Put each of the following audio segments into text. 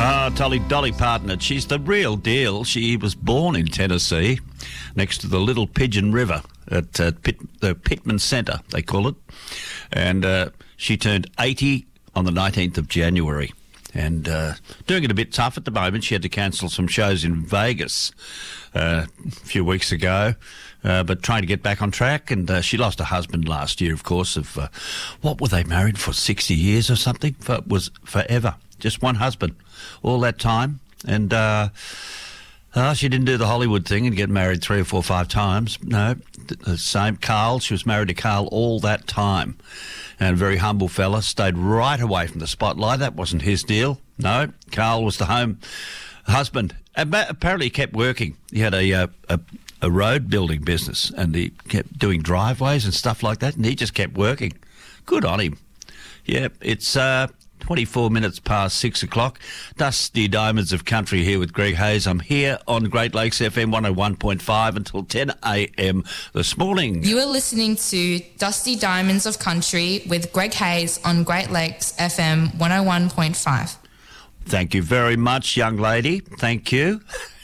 Dolly Parton, she's the real deal. She was born in Tennessee, next to the Little Pigeon River at the Pittman Centre, they call it. And she turned 80 on the 19th of January. And doing it a bit tough at the moment. She had to cancel some shows in Vegas a few weeks ago, but trying to get back on track. And she lost her husband last year, of course, of what were they married for, 60 years or something? Was forever. Just one husband all that time. And she didn't do the Hollywood thing and get married 3 or 4 or 5 times. No, the same. Carl, she was married to Carl all that time. And a very humble fella, stayed right away from the spotlight. That wasn't his deal. No, Carl was the home husband. Apparently he kept working. He had a road building business and he kept doing driveways and stuff like that, and he just kept working. Good on him. Yeah, it's 24 minutes past 6 o'clock. Dusty Diamonds of Country here with Greg Hayes. I'm here on Great Lakes FM 101.5 until 10 a.m. this morning. You are listening to Dusty Diamonds of Country with Greg Hayes on Great Lakes FM 101.5. Thank you very much, young lady. Thank you.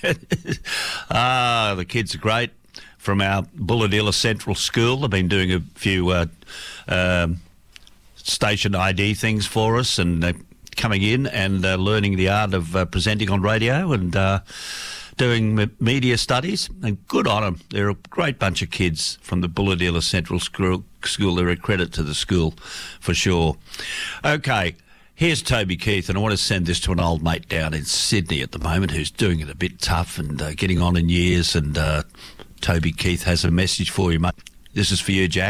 The kids are great from our Bulahdelah Central School. They've been doing a few station ID things for us, and they're coming in and learning the art of presenting on radio and doing media studies, and good on them. They're a great bunch of kids from the Bulahdelah Central School. They're a credit to the school for sure. Okay, here's Toby Keith, and I want to send this to an old mate down in Sydney at the moment who's doing it a bit tough and getting on in years, and Toby Keith has a message for you, mate. This is for you, Jack.